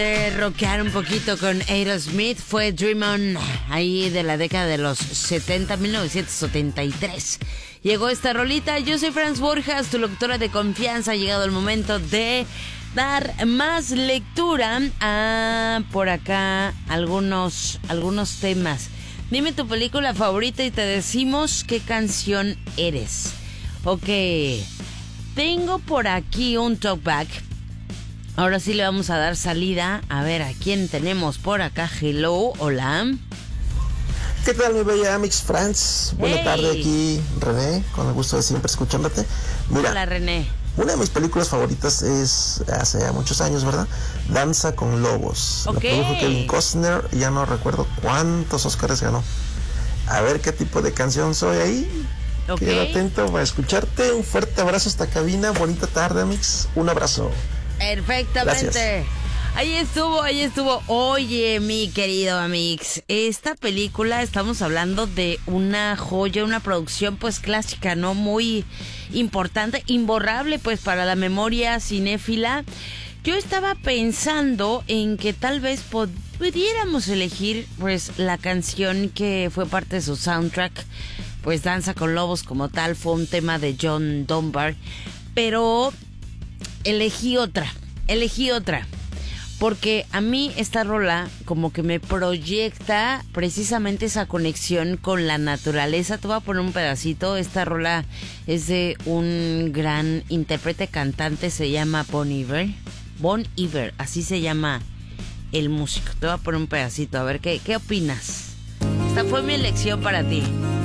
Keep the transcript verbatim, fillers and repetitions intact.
De rockear un poquito con Aerosmith fue Dream On, ahí de la década de los setenta, mil novecientos setenta y tres. Llegó esta rolita. Yo soy Franz Borjas, tu locutora de confianza. Ha llegado el momento de dar más lectura a por acá algunos, algunos temas. Dime tu película favorita y te decimos qué canción eres. Ok, tengo por aquí un talkback. Ahora sí le vamos a dar salida. A ver, ¿a quién tenemos por acá? Hello, hola. ¿Qué tal, mi bella Amix Franz? Buena hey. tarde aquí, René, con el gusto de siempre escuchándote. Mira, hola, René. Una de mis películas favoritas es, hace muchos años, ¿verdad? Danza con Lobos. Okay. La produjo Kevin Costner, y ya no recuerdo cuántos Oscars ganó. A ver qué tipo de canción soy ahí. Okay. Quedo atento para escucharte. Un fuerte abrazo hasta cabina. Bonita tarde, Amix. Un abrazo. Perfectamente. Gracias. Ahí estuvo, ahí estuvo. Oye, mi querido Amix, esta película estamos hablando de una joya, una producción pues clásica, ¿no? Muy importante, imborrable pues para la memoria cinéfila. Yo estaba pensando en que tal vez pudiéramos elegir pues la canción que fue parte de su soundtrack, pues Danza con Lobos como tal, fue un tema de John Dunbar, pero elegí otra, elegí otra. Porque a mí esta rola como que me proyecta precisamente esa conexión con la naturaleza. Te voy a poner un pedacito. Esta rola es de un gran intérprete cantante, se llama Bon Iver. Bon Iver, así se llama el músico. Te voy a poner un pedacito, a ver qué, qué opinas. Esta fue mi elección para ti.